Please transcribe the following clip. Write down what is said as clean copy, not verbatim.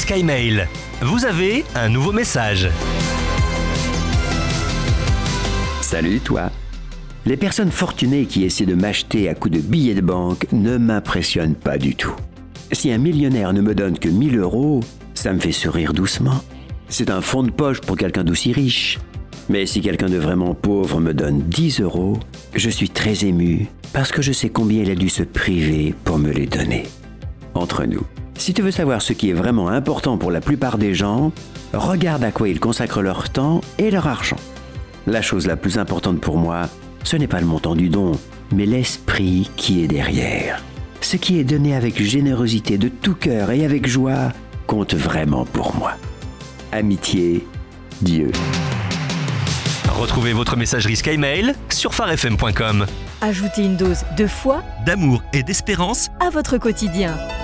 Skymail. Vous avez un nouveau message. Salut toi. Les personnes fortunées qui essaient de m'acheter à coups de billets de banque ne m'impressionnent pas du tout. Si un millionnaire ne me donne que 1 000 €, ça me fait sourire doucement. C'est un fond de poche pour quelqu'un d'aussi riche. Mais si quelqu'un de vraiment pauvre me donne 10 €, je suis très ému parce que je sais combien il a dû se priver pour me les donner. Entre nous, si tu veux savoir ce qui est vraiment important pour la plupart des gens, regarde à quoi ils consacrent leur temps et leur argent. La chose la plus importante pour moi, ce n'est pas le montant du don, mais l'esprit qui est derrière. Ce qui est donné avec générosité de tout cœur et avec joie compte vraiment pour moi. Amitié, Dieu. Retrouvez votre messagerie Skymail sur farfm.com. Ajoutez une dose de foi D'amour et d'espérance à votre quotidien.